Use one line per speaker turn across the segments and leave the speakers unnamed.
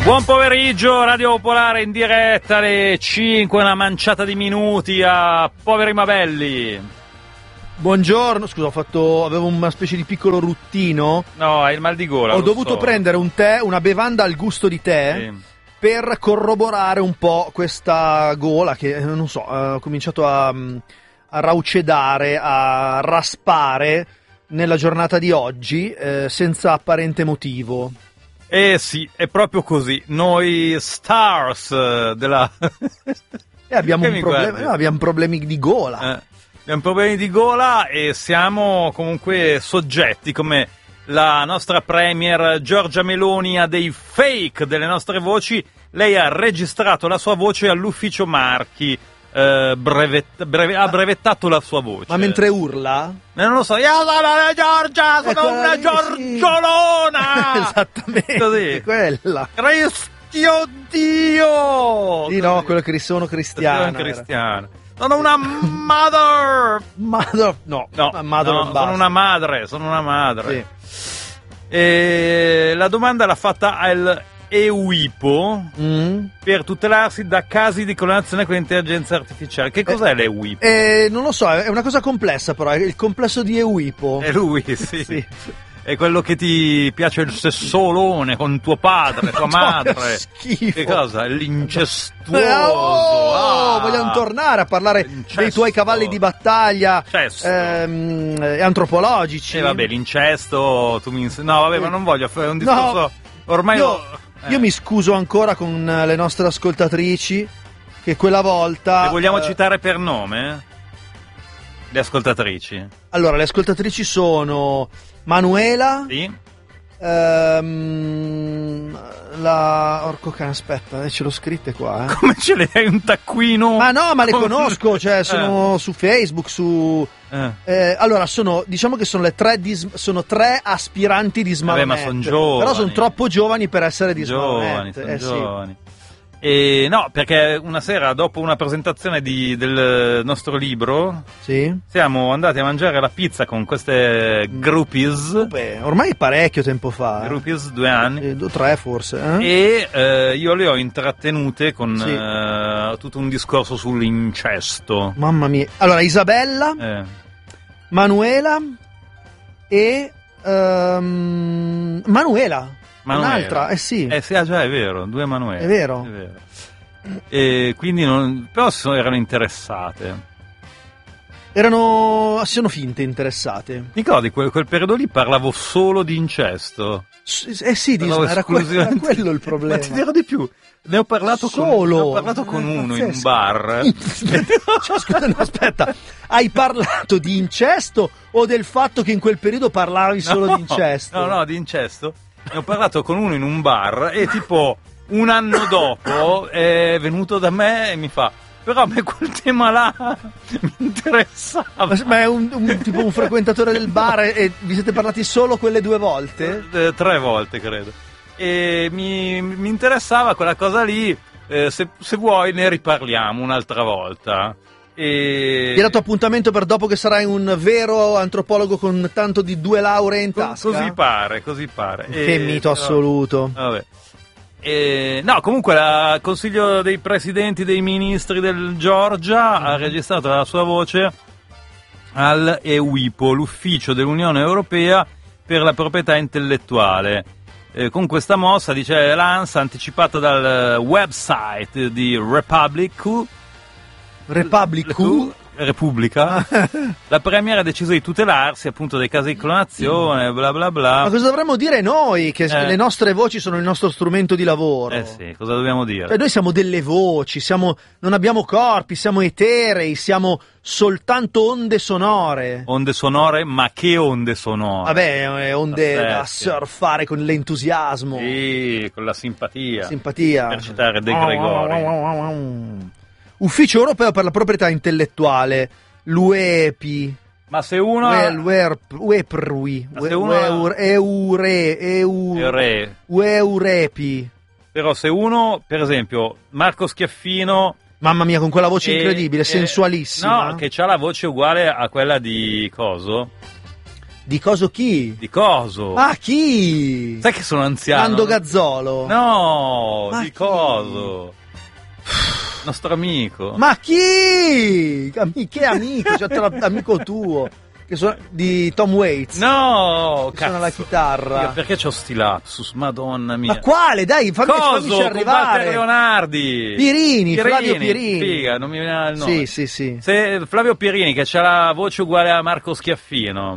Buon pomeriggio, Radio Popolare in diretta alle 5, una manciata di minuti a Poveri Mabelli.
Buongiorno, scusa, avevo una specie di piccolo ruttino.
No, hai il mal di gola.
Ho dovuto prendere un tè, una bevanda al gusto di tè, sì, per corroborare un po' questa gola che, non so, ho cominciato a raucedare, a raspare nella giornata di oggi, senza apparente motivo.
Sì, è proprio così. Noi stars della...
abbiamo un problema, no, abbiamo problemi di gola.
Abbiamo problemi di gola e siamo comunque soggetti, come la nostra premier Giorgia Meloni ha dei fake delle nostre voci. Lei ha registrato la sua voce all'ufficio marchi, ha brevettato la sua voce.
Ma mentre urla?
Non lo so, io sono la Giorgia, sono una giorgiolona!
Esattamente,
così.
Quella.
Cristo Dio!
Sì, no, quello che sono cristiano.
Sono una mother!
No,
sono una madre.
Sì.
E la domanda l'ha fatta al EUIPO per tutelarsi da casi di clonazione con l'intelligenza artificiale. Che cos'è l'EUIPO?
Non lo so, è una cosa complessa, però è il complesso di EUIPO.
È lui, sì. Sì. È quello che ti piace il sessolone con tuo padre, tua madre.
Schifo.
Che cosa? L'incestuoso.
Vogliamo tornare a parlare dei tuoi cavalli di battaglia antropologici.
Vabbè, l'incesto, no, vabbè, ma non voglio fare un discorso.
No,
ormai
io mi scuso ancora con le nostre ascoltatrici che quella volta...
Le vogliamo citare per nome? Le ascoltatrici.
Allora, le ascoltatrici sono Manuela.
Sì.
Orco cane, aspetta, ce l'ho scritte qua.
Come ce le hai un taccuino?
Ma no, ma le conosco, cioè sono su Facebook, allora diciamo che sono sono tre aspiranti di Smartnet.
Vabbè, ma sono giovani.
Però sono troppo giovani per essere di Smartnet.
Sono giovani. No, perché una sera dopo una presentazione del nostro libro,
sì,
siamo andati a mangiare la pizza con queste groupies.
Beh, ormai parecchio tempo fa.
Groupies, 2 anni.
3 forse.
E io le ho intrattenute con tutto un discorso sull'incesto.
Mamma mia. Allora, Isabella, Manuela e Manuela. Un'altra, sì.
Già è vero, 2 Emanuele.
È vero.
E quindi però erano interessate.
Sono finte interessate.
Ricordi, quel periodo lì parlavo solo di incesto.
Sì, era quello il problema.
Ma ti dirò di più. Ne ho parlato con uno in un bar.
Scusa, no, aspetta. Hai parlato di incesto o del fatto che in quel periodo parlavi solo di incesto?
No, di incesto. Ne ho parlato con uno in un bar e tipo un anno dopo è venuto da me e mi fa: però a me quel tema là mi interessava.
Ma è tipo un frequentatore del bar e vi siete parlati solo quelle 2 volte?
3 volte credo. E mi interessava quella cosa lì, se vuoi ne riparliamo un'altra volta.
Ti hai dato appuntamento per dopo che sarai un vero antropologo con tanto di 2 lauree in tasca?
Così pare.
Che mito assoluto.
Vabbè. No, comunque il Consiglio dei Presidenti dei Ministri del Georgia ha registrato la sua voce al EUIPO, l'ufficio dell'Unione Europea per la proprietà intellettuale. Con questa mossa, dice l'ANSA, anticipata dal website di Repubblica, la Premier ha deciso di tutelarsi appunto dei casi di clonazione, bla bla bla.
Ma cosa dovremmo dire noi? Che le nostre voci sono il nostro strumento di lavoro.
Sì, cosa dobbiamo dire?
Cioè, noi siamo delle voci, non abbiamo corpi, siamo eterei, siamo soltanto onde sonore.
Onde sonore, ma che onde sonore?
Vabbè, onde da surfare con l'entusiasmo.
Sì, con la simpatia.
Per
citare De Gregori.
Ufficio Europeo per la Proprietà Intellettuale, l'UEPI.
Ma se uno...
Eurepi.
Però se uno, per esempio, Marco Schiaffino...
Mamma mia, con quella voce incredibile, sensualissima.
No, che c'ha la voce uguale a quella di Coso.
Di coso chi?
Di coso?
Ah, chi?
Sai che sono anziano?
Nando Gazzolo?
No,
Ma
di
chi?
coso? Nostro amico.
Ma chi? Che amico? Cioè, amico tuo. Che suona di Tom Waits.
No,
che
cazzo.
suona la chitarra.
Perché c'ho sti lapsus, madonna mia.
Ma quale? Dai, fammici arrivare.
Leonardi.
Pirini, Flavio Pirini.
Figa, non mi viene il nome.
Sì.
Se Flavio Pirini, che c'ha la voce uguale a Marco Schiaffino.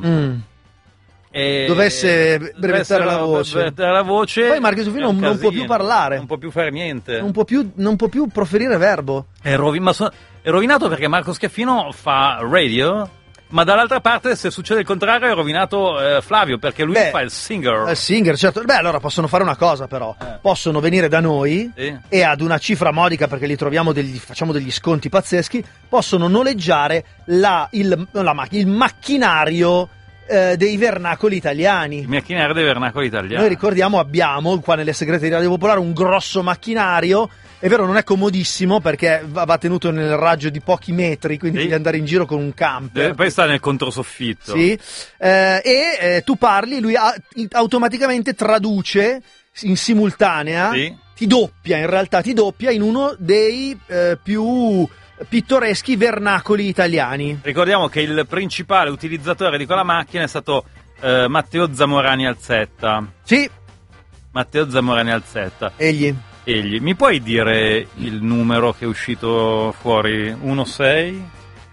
Dovesse brevettare la voce. Poi Marco Schiaffino non può più parlare.
Non può più fare niente.
Non può più proferire verbo.
È rovinato perché Marco Schiaffino fa radio. Ma dall'altra parte, se succede il contrario, è rovinato Flavio, perché lui fa il singer.
Il singer, certo. Beh, allora possono fare una cosa, però. Possono venire da noi e ad una cifra modica, perché facciamo degli sconti pazzeschi, possono noleggiare il macchinario dei vernacoli italiani.
Il macchinario dei vernacoli italiani.
Noi ricordiamo, abbiamo qua nelle segreterie di Radio Popolare un grosso macchinario. È vero, non è comodissimo perché va tenuto nel raggio di pochi metri, quindi devi andare in giro con un camper.
Poi sta nel controsoffitto.
Sì, e tu parli, lui automaticamente traduce in simultanea, ti doppia in uno dei più pittoreschi vernacoli italiani.
Ricordiamo che il principale utilizzatore di quella macchina è stato Matteo Zamorani Alzetta.
Sì.
Matteo Zamorani Alzetta.
Egli.
Mi puoi dire il numero che è uscito fuori? 16?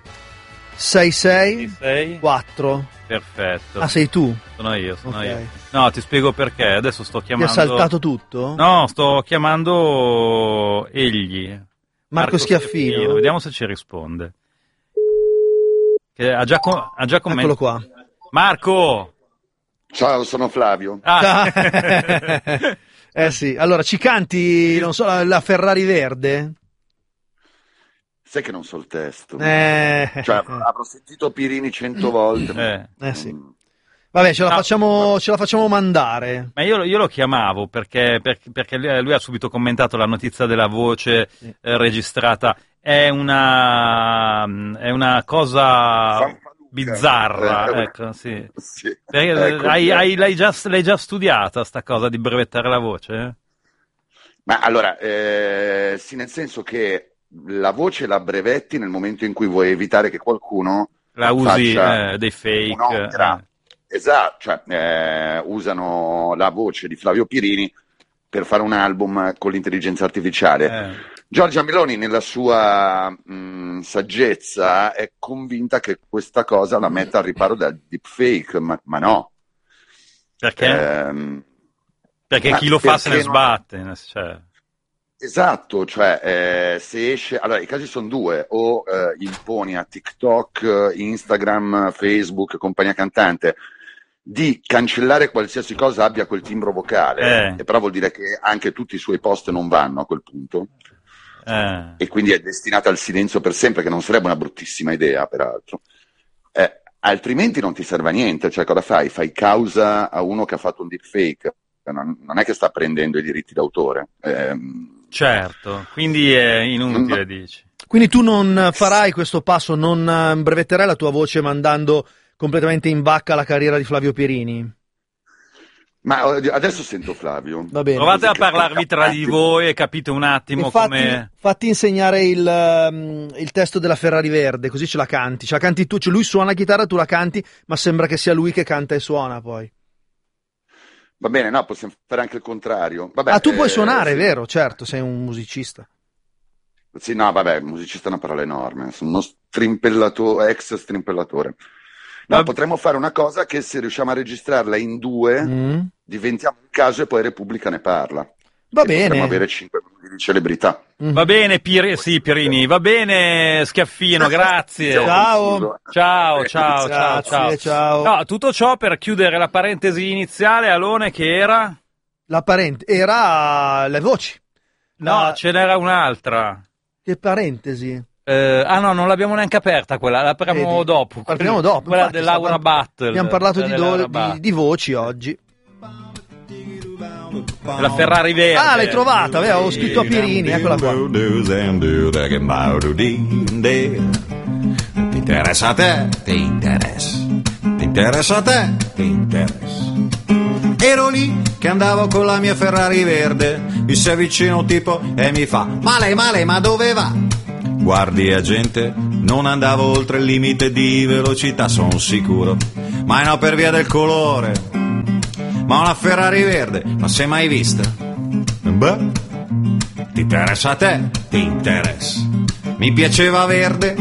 66 4.
Perfetto.
Ah, sei tu?
Sono io. No, ti spiego perché. Adesso sto chiamando.
Ti ha saltato tutto?
No, sto chiamando egli.
Marco Schiaffino.
Vediamo se ci risponde. Che ha già commentato.
Eccolo qua.
Marco!
Ciao, sono Flavio.
Sì, allora ci canti, non so, la Ferrari verde?
Sai che non so il testo. Cioè, avrò sentito Pirini 100 volte.
Sì. Vabbè, ce la facciamo mandare.
Ma io lo chiamavo perché lui ha subito commentato la notizia della voce registrata. È una cosa bizzarra, ecco, sì.
Ecco,
l'hai già studiata sta cosa di brevettare la voce?
Ma allora, sì, nel senso che la voce la brevetti nel momento in cui vuoi evitare che qualcuno
la usi dei fake.
Esatto, cioè usano la voce di Flavio Pirini per fare un album con l'intelligenza artificiale. Giorgia Meloni, nella sua saggezza, è convinta che questa cosa la metta al riparo dal deepfake, ma no.
Perché? Perché chi lo fa se ne sbatte. Cioè.
Esatto, cioè se esce... Allora, i casi sono due: o imponi a TikTok, Instagram, Facebook, compagnia cantante di cancellare qualsiasi cosa abbia quel timbro vocale, e però vuol dire che anche tutti i suoi post non vanno a quel punto. E quindi è destinata al silenzio per sempre, che non sarebbe una bruttissima idea, peraltro. Altrimenti non ti serve a niente, cioè cosa fai? Fai causa a uno che ha fatto un deepfake, non è che sta prendendo i diritti d'autore.
Certo, quindi è inutile, dici.
Quindi tu non farai questo passo, non brevetterai la tua voce mandando completamente in vacca la carriera di Flavio Pirini?
Ma adesso sento Flavio.
Va bene.
Provate a parlarvi tra di voi e capite un attimo come...
Fatti insegnare il testo della Ferrari verde, così ce la canti tu, cioè lui suona la chitarra, tu la canti, ma sembra che sia lui che canta e suona poi.
Va bene, no, possiamo fare anche il contrario. Vabbè,
tu puoi suonare,
sì.
È vero, certo, sei un musicista.
Sì, no, vabbè, musicista è una parola enorme, sono uno ex strimpellatore. No, potremmo fare una cosa che se riusciamo a registrarla in due, diventiamo un caso e poi Repubblica ne parla.
Va bene.
Potremmo avere 5 minuti di celebrità.
Va bene, Pirini, va bene, Schiaffino, grazie. Ciao. No, tutto ciò per chiudere la parentesi iniziale, Alone, che era?
Era le voci.
No, ce n'era un'altra.
Che parentesi?
No, non l'abbiamo neanche aperta quella, la apriamo dopo.
Parliamo dopo.
Quella dell'Aura Battle.
Abbiamo parlato di voci oggi.
La Ferrari verde.
Ah, l'hai trovata, avevo scritto a Pirini, eccola qua.
Ti interessa a te? Ti interessa a te? ti interessa. Ero lì che andavo con la mia Ferrari verde, mi si avvicina un tipo e mi fa: ma lei, ma dove va? Guardi agente, non andavo oltre il limite di velocità, sono sicuro, ma no, per via del colore. Ma una Ferrari verde, ma sei mai vista? Beh, ti interessa a te? Ti interessa. Mi piaceva verde